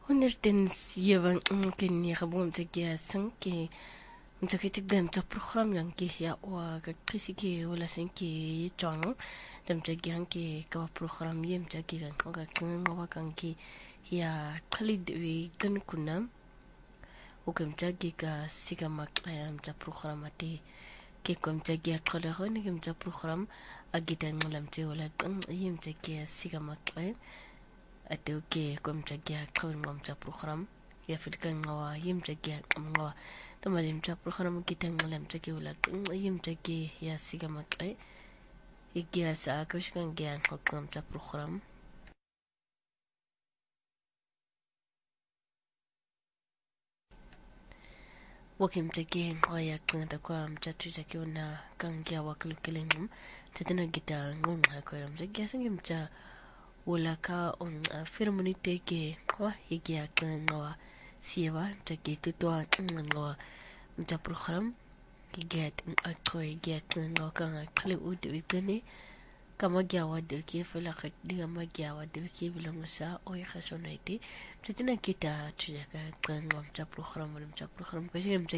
107 كني خبوم تجي سنكي متكي تقدم تبرخرام ينكي يا وكتسيكي ولا سنكي يتجانو دم تجي هنكي كوا برخرام يم تجي كان وكانكي يا قليد ويكن كنا وكم تجي كسيكا مكلام تبرخراماتي كم تجي قلهون كم تبرخرام أجدان ملامتي ولا يم تجي سيكا مكلام أتوكي كم تجي كون كم تبرخرام يا فلكن غوا يم تجي غوا تما يم تبرخرام كيتان ملام تجي ولا يم تجي يا سيكا مكلام يجي ساكوش كان جيان كم تبرخرام وكم تجي غايا كن تقام تجي تجي ونا كان جا وكل كلهم تدنا جدا غون هكذا تجي سنجم تا ولا كا on firmuni teke wa higi akan ngawa siwa teke tutwa ngawa mta program kiget akko higi akan ngawa kan kle ud wikene kama gyawa de ke fela khat diga ma gyawa de ke bilong sa o ya khasonaiti tetina kita tuja kan ngawa mta program ka